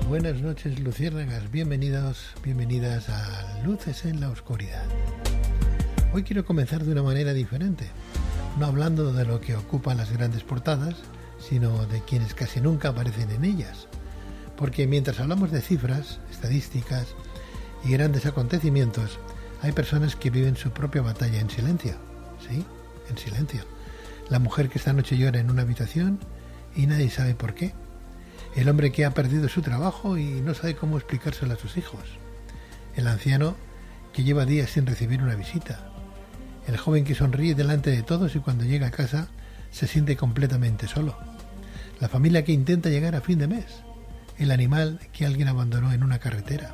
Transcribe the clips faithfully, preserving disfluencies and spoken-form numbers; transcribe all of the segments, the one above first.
Buenas noches, luciérnagas, bienvenidos, bienvenidas a Luces en la Oscuridad. Hoy quiero comenzar de una manera diferente, no hablando de lo que ocupa las grandes portadas, sino de quienes casi nunca aparecen en ellas. Porque mientras hablamos de cifras, estadísticas y grandes acontecimientos, hay personas que viven su propia batalla en silencio, ¿sí? En silencio. La mujer que esta noche llora en una habitación y nadie sabe por qué. El hombre que ha perdido su trabajo y no sabe cómo explicárselo a sus hijos. El anciano que lleva días sin recibir una visita. El joven que sonríe delante de todos y cuando llega a casa se siente completamente solo. La familia que intenta llegar a fin de mes. El animal que alguien abandonó en una carretera.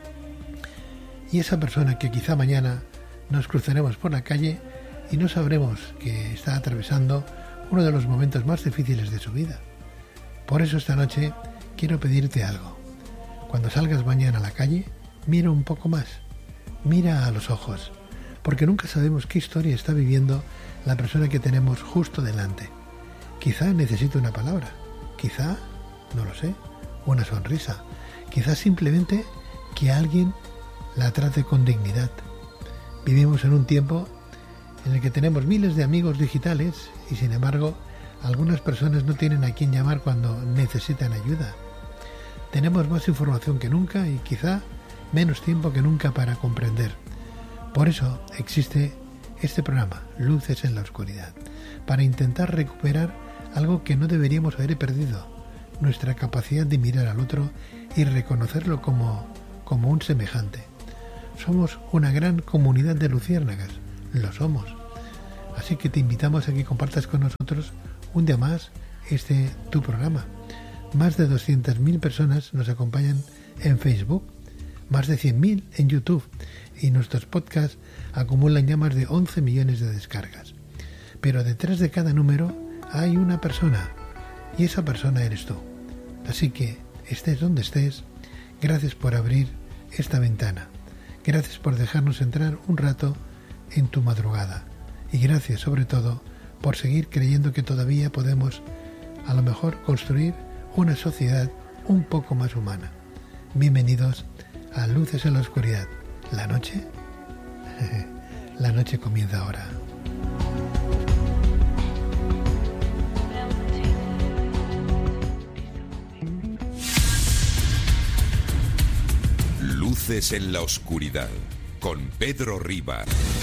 Y esa persona que quizá mañana nos cruzaremos por la calle y no sabremos que está atravesando uno de los momentos más difíciles de su vida. Por eso esta noche quiero pedirte algo. Cuando salgas mañana a la calle, mira un poco más. Mira a los ojos, porque nunca sabemos qué historia está viviendo la persona que tenemos justo delante. Quizá necesite una palabra, quizá, no lo sé, una sonrisa, quizá simplemente que alguien la trate con dignidad. Vivimos en un tiempo en el que tenemos miles de amigos digitales y sin embargo algunas personas no tienen a quién llamar cuando necesitan ayuda. Tenemos más información que nunca y quizá menos tiempo que nunca para comprender. Por eso existe este programa, Luces en la Oscuridad, para intentar recuperar algo que no deberíamos haber perdido, nuestra capacidad de mirar al otro y reconocerlo como, como un semejante. Somos una gran comunidad de luciérnagas, lo somos. Así que te invitamos a que compartas con nosotros un día más este tu programa. Más de doscientas mil personas nos acompañan en Facebook, más de cien mil en YouTube y nuestros podcasts acumulan ya más de once millones de descargas. Pero detrás de cada número hay una persona y esa persona eres tú. Así que estés donde estés, gracias por abrir esta ventana. Gracias por dejarnos entrar un rato en tu madrugada. Y gracias sobre todo por seguir creyendo que todavía podemos a lo mejor construir una sociedad un poco más humana. Bienvenidos a Luces en la Oscuridad. La noche, la noche comienza ahora. Luces en la Oscuridad con Pedro Riba.